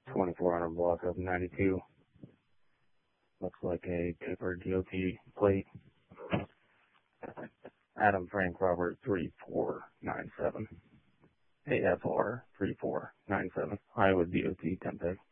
2400 block of 92. Looks like a paper DOT plate. Adam Frank Robert 3497. AFR 3497. Iowa DOT Tempe.